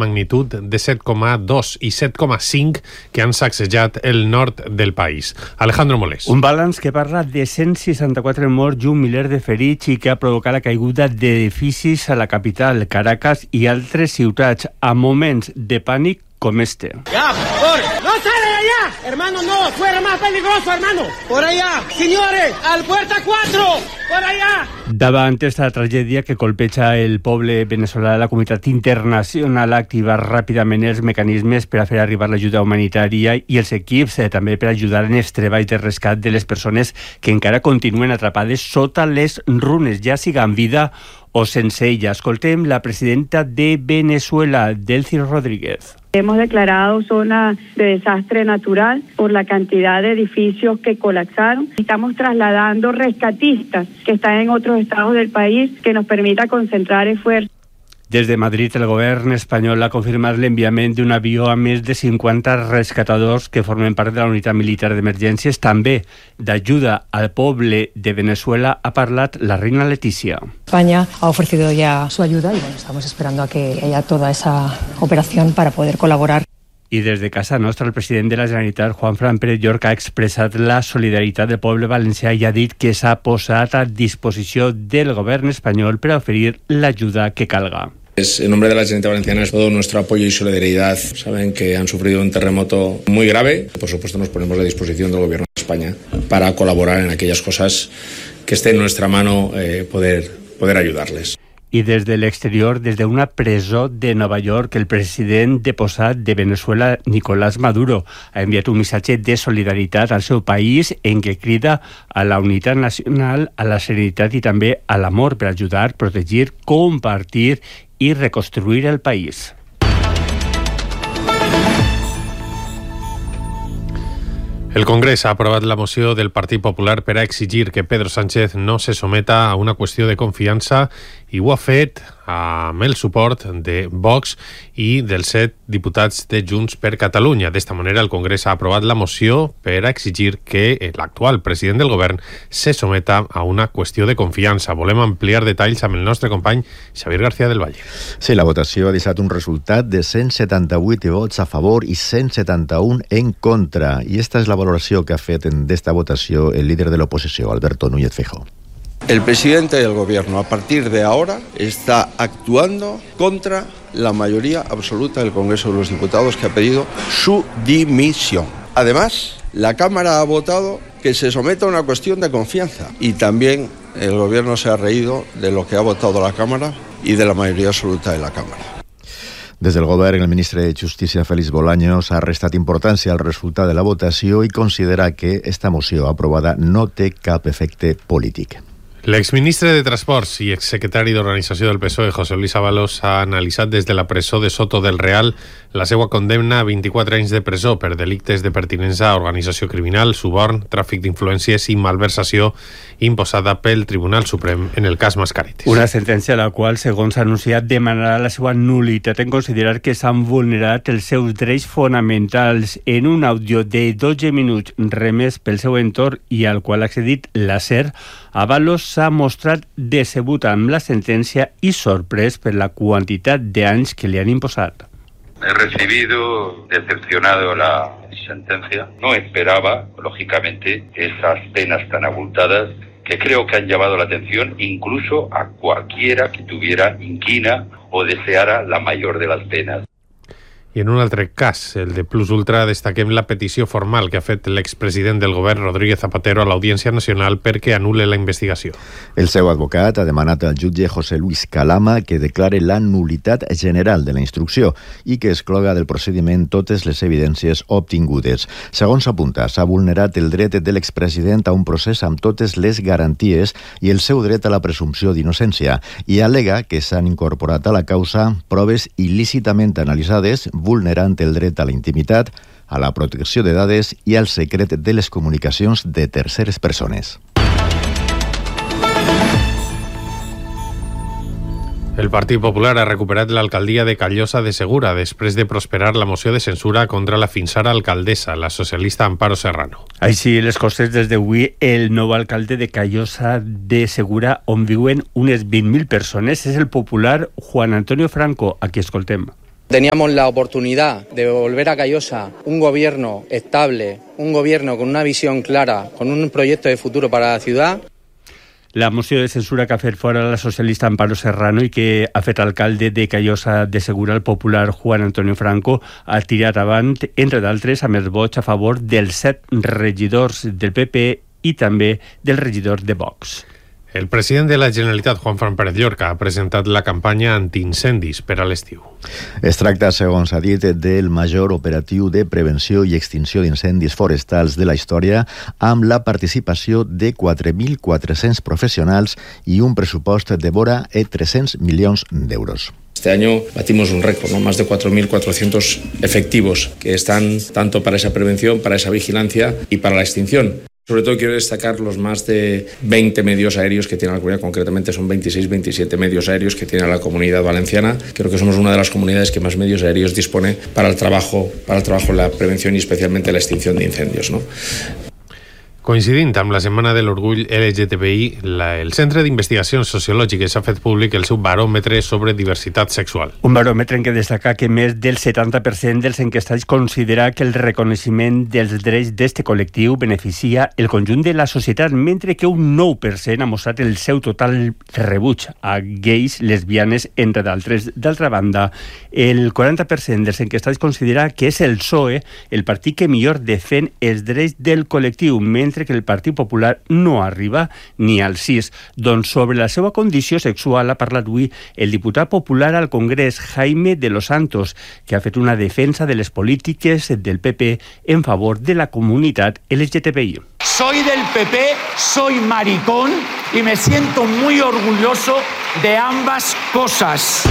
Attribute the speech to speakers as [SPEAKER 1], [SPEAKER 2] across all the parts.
[SPEAKER 1] magnitud de 7,2 i 7,5 que han sacsejat el nord del país. Alejandro Molés.
[SPEAKER 2] Un balanç que parla de 164 morts i un miler de ferits i que ha provocat la caiguda d'edificis a la capital, Caracas, i altres ciutats, a moments de pànic com este.
[SPEAKER 3] ¡Ya, por! ¡No sale de allá! Hermano, no, fuera más peligroso, hermano. Por allá, señores, al puerta 4, por allá.
[SPEAKER 2] Davant esta tragèdia que colpeja el poble veneçolà, la comunitat internacional ha activat ràpidament els mecanismes per a fer arribar l'ajuda humanitària i els equips també per ajudar en els treballs de rescat de les persones que encara continuen atrapades sota les runes, ja siga en vida o sense ella. Escoltem la presidenta de Venezuela, Delcy Rodríguez.
[SPEAKER 4] Hemos declarado zona de desastre natural por la cantidad de edificios que colapsaron. Estamos trasladando rescatistas que están en otros estados del país que nos permita concentrar esfuerzos.
[SPEAKER 2] Des de Madrid, el govern espanyol ha confirmat l'enviament d'un avió amb més de 50 rescatadors que formen part de la unitat militar d'emergències. També d'ajuda al poble de Venezuela ha parlat la reina Leticia.
[SPEAKER 5] España ha ofrecido ya su ayuda y bueno, estamos esperando a que haya toda esa operación para poder colaborar.
[SPEAKER 2] I des de casa nostra, el president de la Generalitat, Juanfran Pérez Llorca, ha expressat la solidaritat del poble valencià i ha dit que s'ha posat a disposició del govern espanyol per a oferir l'ajuda que calga.
[SPEAKER 6] En nombre de la Generalitat Valenciana es todo nuestro apoyo y solidaridad. Saben que han sufrido un terremoto muy grave. Por supuesto nos ponemos a disposición del Gobierno de España para colaborar en aquellas cosas que esté en nuestra mano poder ayudarles.
[SPEAKER 2] I des de l'exterior, des d'una presó de Nova York, el president deposat de Venezuela, Nicolás Maduro, ha enviat un missatge de solidaritat al seu país en què crida a la unitat nacional, a la serenitat i també a l'amor per ajudar, protegir, compartir i reconstruir el país.
[SPEAKER 1] El Congrés ha aprovat la moció del Partit Popular per a exigir que Pedro Sánchez no se someta a una qüestió de confiança i ho ha fet amb el suport de Vox i dels 7 diputats de Junts per Catalunya. D'esta manera, el Congrés ha aprovat la moció per a exigir que l'actual president del govern se someta a una qüestió de confiança. Volem ampliar detalls amb el nostre company Xavier García del Valle.
[SPEAKER 7] Sí, la votació ha deixat un resultat de 178 vots a favor i 171 en contra. I esta és la valoració que ha fet d'esta votació el líder de l'oposició, Alberto Núñez Feijóo.
[SPEAKER 8] El presidente del gobierno, a partir de ahora, está actuando contra la mayoría absoluta del Congreso de los Diputados, que ha pedido su dimisión. Además, la Cámara ha votado que se someta a una cuestión de confianza y también el gobierno se ha reído de lo que ha votado la Cámara y de la mayoría absoluta de la Cámara.
[SPEAKER 7] Des del govern, el ministre de Justícia, Félix Bolaños, ha restat importància al resultat de la votació i considera que esta moció aprovada no té cap efecte polític.
[SPEAKER 1] L'exministre de Transports i exsecretari d'Organització del PSOE, José Luis Ábalos, ha analitzat des de la presó de Soto del Real la seva condemna a 24 anys de presó per delictes de pertinença a organització criminal, suborn, tràfic d'influències i malversació imposada pel Tribunal Suprem en el cas Mascaretes.
[SPEAKER 2] Una sentència a la qual, segons s'ha anunciat, demanarà la seva nulitat en considerar que s'han vulnerat els seus drets fonamentals. En un àudio de 12 minuts remès pel seu entorn i al qual ha accedit la SER, Ábalos s'ha mostrat decebut amb la sentència i sorprès per la quantitat d'anys que li han imposat.
[SPEAKER 9] He recibido decepcionado la sentencia. No esperaba, lógicamente, esas penas tan abultadas que creo que han llamado la atención incluso a cualquiera que tuviera inquina o deseara la mayor de las penas.
[SPEAKER 1] I en un altre cas, el de Plus Ultra, destaquem la petició formal que ha fet l'expresident del govern, Rodríguez Zapatero, a l'Audiència Nacional perquè anul·le la investigació.
[SPEAKER 7] El seu advocat ha demanat al jutge José Luis Calama que declare la nul·litat general de la instrucció i que excloga del procediment totes les evidències obtingudes. Segons apunta, s'ha vulnerat el dret de l'expresident a un procés amb totes les garanties i el seu dret a la presumpció d'innocència i al·lega que s'han incorporat a la causa proves il·lícitament analitzades vulnerant el dret a la intimitat, a la protecció de dades i al secret de les comunicacions de terceres persones.
[SPEAKER 1] El Partit Popular ha recuperat l'alcaldia de Callosa de Segura després de prosperar la moció de censura contra la fins ara alcaldessa, la socialista Amparo Serrano.
[SPEAKER 2] Així, les coses des d'avui, el nou alcalde de Callosa de Segura, on viuen unes 20.000 persones, és el popular Juan Antonio Franco, a qui escoltem.
[SPEAKER 10] Teníamos la oportunidad de volver a Callosa un gobierno estable, un gobierno con una visión clara, con un proyecto de futuro para la ciudad.
[SPEAKER 2] La moció de censura que ha fet fora la socialista Amparo Serrano i que ha fet alcalde de Callosa de Segura el popular Juan Antonio Franco ha tirat avant, entre d'altres, amb els vots a favor dels 7 regidors del PP i també del regidor de Vox.
[SPEAKER 1] El president de la Generalitat, Juanfran Pérez Llorca, ha presentat la campanya antiincendis per a l'estiu.
[SPEAKER 7] Es tracta, segons ha dit, del major operatiu de prevenció i extinció d'incendis forestals de la història, amb la participació de 4.400 professionals i un pressupost de vora 300 milions d'euros.
[SPEAKER 6] Este año batimos un récord, ¿no? Más de 4.400 efectivos que están tanto para esa prevención, para esa vigilancia y para la extinción. Sobre todo quiero destacar los más de 20 medios aéreos que tiene la comunidad, concretamente son 26, 27 medios aéreos que tiene la Comunidad Valenciana. Creo que somos una de las comunidades que más medios aéreos dispone para el trabajo en la prevención y especialmente la extinción de incendios, ¿no?
[SPEAKER 1] Coincidint amb la Setmana de l'Orgull LGTBI, el Centre d'Investigacions Sociològiques ha fet públic el seu baròmetre sobre diversitat sexual.
[SPEAKER 2] Un baròmetre en què destaca que més del 70% dels enquestats considera que el reconeixement dels drets d'este col·lectiu beneficia el conjunt de la societat, mentre que un 9% ha mostrat el seu total rebuig a gais, lesbianes, entre d'altres. D'altra banda, el 40% dels enquestats considera que és el PSOE el partit que millor defèn els drets del col·lectiu, mentre que el Partit Popular no arriba ni al 6. Doncs sobre la seva condició sexual ha parlat avui el diputat popular al Congrés, Jaime de los Santos, que ha fet una defensa de les polítiques del PP en favor de la comunitat LGTBI.
[SPEAKER 11] Soy del PP, soy maricón y me siento muy orgulloso de ambas cosas.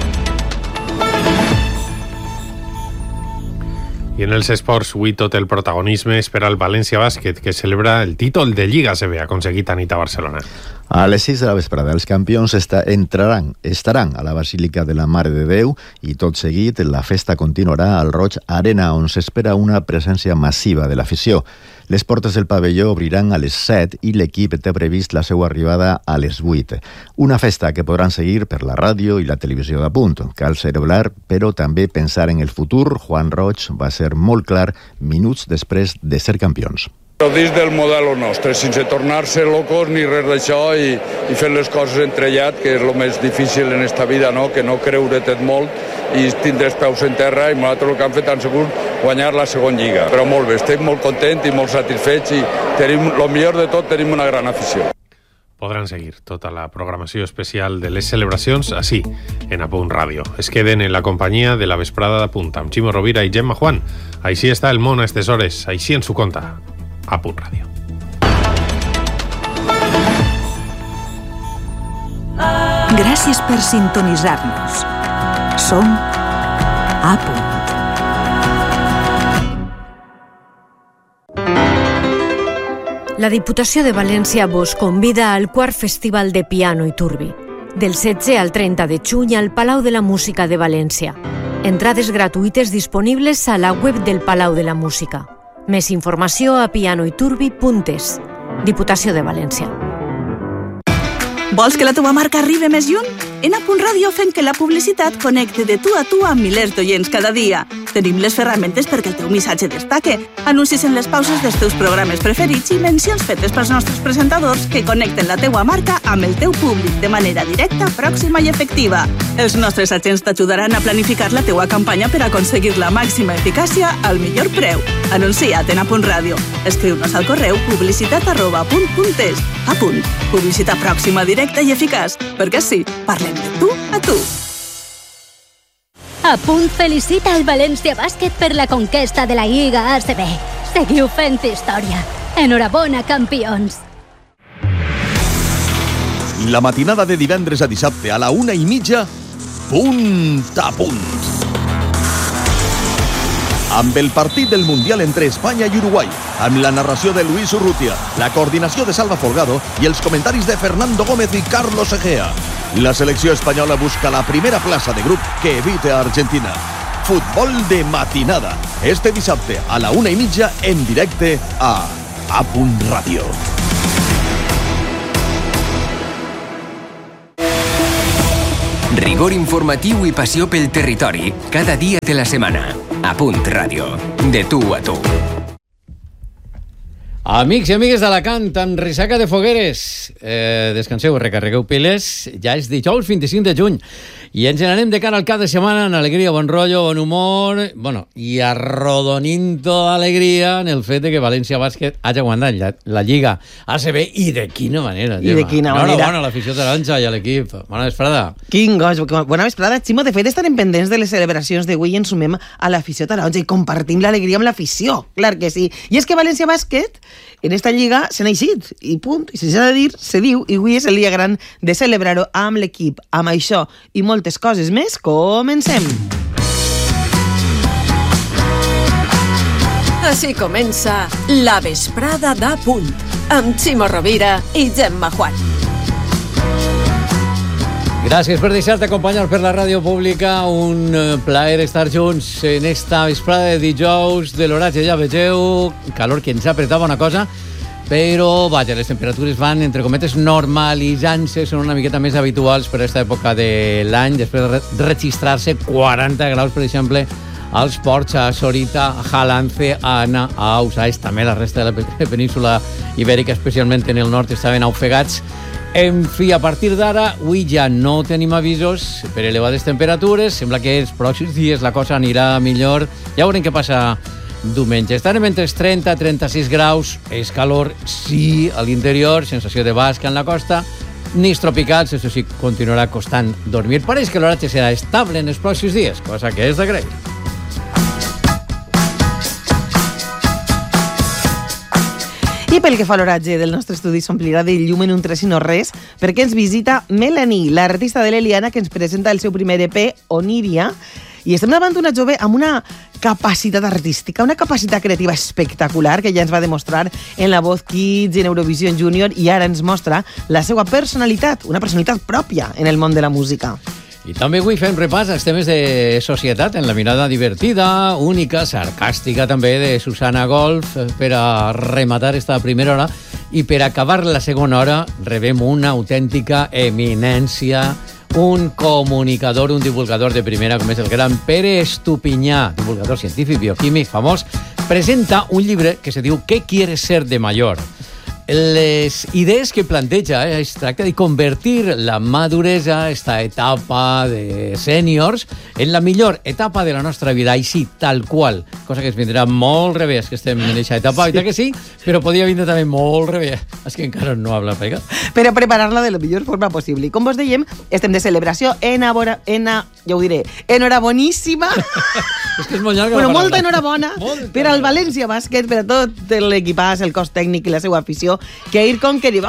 [SPEAKER 1] I en els esports, avui tot el protagonisme és per al València Bàsquet, que celebra el títol de Lliga ACB aconseguit anit a Barcelona.
[SPEAKER 7] A les 6 de la vesprada, els campions estaran a la Basílica de la Mare de Déu i tot seguit la festa continuarà al Roig Arena, on s'espera una presència massiva de l'afició. Les portes del pavelló obriran a les 7 i l'equip té previst la seva arribada a les 8. Una festa que podran seguir per la ràdio i la televisió de punt. Cal celebrar, però també pensar en el futur. Juan Roig va ser molt clar minuts després de ser campions.
[SPEAKER 12] Però dins del model nostre, sense tornar-se locos ni res d'això i fer les coses entrellat, que és el més difícil en esta vida, no? Que no creure-te't molt i tindre els peus en terra, i nosaltres el que hem fet tan segur guanyar la segona lliga. Però molt bé, estem molt contents i molt satisfets i tenim, el millor de tot, tenim una gran afició.
[SPEAKER 1] Podran seguir tota la programació especial de les celebracions així, en Apunt Ràdio. Es queden en la companyia de la vesprada d'Apunt amb Ximo Rovira i Gemma Juan. Així està el món a aquestes hores, així ens ho conta Apunt Ràdio.
[SPEAKER 13] Gràcies per sintonitzar-nos. Som Apunt.
[SPEAKER 14] La Diputació de València vos convida al quart Festival de Piano i Turbi, del 16 al 30 de juny al Palau de la Música de València. Entrades gratuïtes disponibles a la web del Palau de la Música. Més informació a pianoiturbi.es. Diputació de València.
[SPEAKER 15] Vols que la teva marca arribi més lluny? En Apunt Ràdio fem que la publicitat connecte de tu a tu amb milers d'oients cada dia. Tenim les ferramentes perquè el teu missatge destaque, anuncis en les pauses dels teus programes preferits i mencions fetes pels nostres presentadors que connecten la teua marca amb el teu públic de manera directa, pròxima i efectiva. Els nostres agents t'ajudaran a planificar la teua campanya per aconseguir la màxima eficàcia al millor preu. Anuncia't en Apunt Ràdio. Escriu-nos al correu publicitat@apunt.es. Apunt. Publicitat pròxima, directa i eficaç. Perquè sí, parlem de tu a tu.
[SPEAKER 16] Apunt felicita el València Bàsquet per la conquesta de la Lliga ACB. Seguiu fent història. Enhorabona, campions.
[SPEAKER 17] La matinada de divendres a dissabte a la 1:30, punt a punt. Amb el partit del Mundial entre Espanya i Uruguai, amb la narració de Luis Urrutia, la coordinació de Salva Folgado i els comentaris de Fernando Gómez i Carlos Egea. La selecció espanyola busca la primera plaça de grup que evite a Argentina. Futbol de matinada. Este dissabte a la 1:30 en directe a Apunt Ràdio.
[SPEAKER 18] Rigor informatiu i passió pel territori cada dia de la setmana. A Punt Ràdio. De tu a tu.
[SPEAKER 19] Amics i amigues d'Alacant, amb ressaca de fogueres, descanseu, recarregueu piles, ja és dijous 25 de juny i ens n'anem de cara al cap de setmana en alegria, bon rotllo, bon humor, i arrodonint-ho d'alegria en el fet de que València Bàsquet hagi aguantat la Lliga ACB i de quina manera,
[SPEAKER 20] I de quina manera.
[SPEAKER 19] Enhorabona a l'afició taronja i a l'equip. Bona vesprada.
[SPEAKER 20] Quin goig, bona vesprada, Ximo. De fet, estarem pendents de les celebracions d'avui i ens sumem a l'afició taronja i compartim l'alegria amb l'afició, clar que sí. I és que València Bàsquet en esta lliga se n'ha eixit, i punt. I si s'ha de dir, se diu, i avui és el dia gran de celebrar-ho amb l'equip. Amb això i moltes coses més, comencem.
[SPEAKER 21] Així comença la vesprada d'A Punt, amb Ximo Rovira i Gemma Juan.
[SPEAKER 19] Gràcies per deixar-te acompanyar per la ràdio pública. Un plaer estar junts en esta vesprada de dijous de l'oratge. Ja vegeu, calor que ens apretava una cosa, però, vaja, les temperatures van, entre cometes, normalitzant-se, són una miqueta més habituals per a aquesta època de l'any, després de registrar-se 40 graus, per exemple, als ports a Sorita, a Jalance, a Anna, a Ausais, també la resta de la península ibèrica, especialment en el nord, estaven ofegats. En fi, a partir d'ara, avui ja no tenim avisos per elevades temperatures, sembla que els pròxims dies la cosa anirà millor, ja veurem què passa diumenge. Estarem entre 30 i 36 graus, és calor, sí, a l'interior, sensació de basca en la costa, nits tropicals, això sí, continuarà costant dormir. Pareix que l'horatge serà estable en els pròxims dies, cosa que és d'agrair.
[SPEAKER 20] I pel que fa a l'horatge del nostre estudi s'omplirà de llum en un tres i no res, perquè ens visita Melanie, l'artista de l'Eliana, que ens presenta el seu primer EP, Oniria, i estem davant d'una jove amb una capacitat artística, una capacitat creativa espectacular que ja ens va demostrar en La Voz Kids i en Eurovision Junior, i ara ens mostra la seva personalitat, una personalitat pròpia en el món de la música.
[SPEAKER 19] I també avui fem repàs als temes de societat en la mirada divertida, única, sarcàstica també de Susana Golf per a rematar esta primera hora, i per acabar la segona hora rebem una autèntica eminència, un comunicador, un divulgador de primera com és el gran Pere Estupinyà, divulgador científic, bioquímic, famós, presenta un llibre que se diu ¿Qué quieres ser de mayor? Les idees que planteja es tracta de convertir la maduresa, esta etapa de sèniors, en la millor etapa de la nostra vida, així, tal qual, cosa que es vindrà molt revés que estem en aquesta etapa, sí. Que sí, però podia vindre també molt revés, és que encara no habla pega.
[SPEAKER 20] Per a preparar-la de la millor forma possible. I com vos dèiem, estem de celebració, ja ho diré, enhoraboníssima.
[SPEAKER 19] És que és molt llarga.
[SPEAKER 20] Bueno, molta enhorabona per al València Bàsquet, per a tot l'equipàs, el cos tècnic i la seva afició, que ahir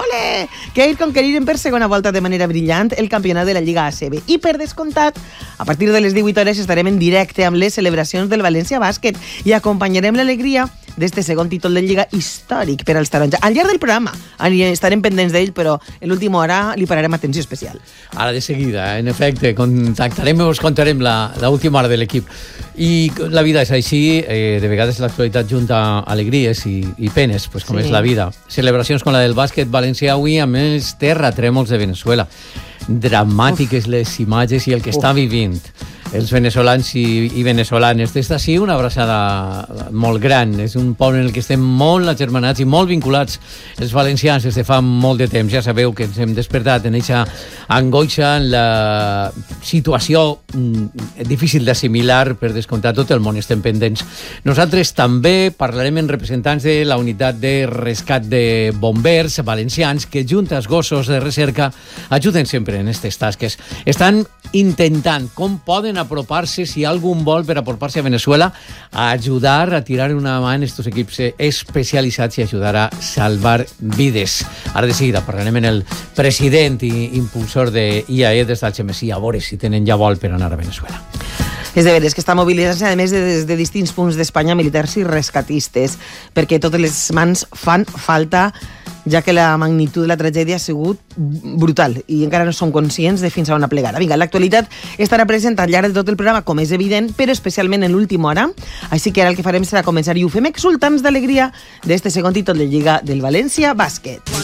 [SPEAKER 20] conqueriren per segona volta de manera brillant el campionat de la Lliga ACB. I per descomptat, a partir de les 18 hores estarem en directe amb les celebracions del València Bàsquet i acompanyarem l'alegria d'este segon títol de Lliga històric per als taronja. Al llarg del programa estarem pendents d'ell, però en l'última hora li pararem atenció especial.
[SPEAKER 19] Ara de seguida, en efecte, contactarem i us contarem l'última hora de l'equip. I la vida és així, de vegades l'actualitat junta alegries i penes, pues com és la vida. Celebracions com la del bàsquet valencià avui, amb els terratrèmols de Venezuela. Dramàtiques les imatges i el que està vivint els venezolans i venezolanes. Des d'ací una abraçada molt gran. És un poble en el que estem molt agermanats i molt vinculats els valencians des de fa molt de temps. Ja sabeu que ens hem despertat en aquesta angoixa, en la situació difícil d'assimilar, per descomptat tot el món estem pendents. Nosaltres també parlarem en representants de la unitat de rescat de bombers valencians que junt als gossos de recerca ajuden sempre en aquestes tasques. Estan intentant com poden apropar-se, si algun vol per apropar-se a Venezuela, a ajudar a tirar una mà en estos equips especialitzats i ajudar a salvar vides. Ara de seguida parlarem amb el president i impulsor de IAE des d'Algemesí, a veure si tenen ja vol per anar a Venezuela.
[SPEAKER 20] És de veres que està mobilitzant-se, a més, des de distints punts d'Espanya, militars i rescatistes, perquè totes les mans fan falta, ja que la magnitud de la tragèdia ha sigut brutal i encara no som conscients de fins a on ha plegat. Vinga, l'actualitat estarà present al llarg de tot el programa, com és evident, però especialment en l'última hora. Així que ara el que farem serà començar i ho fem exultants d'alegria d'este segon títol de Lliga del València Bàsquet.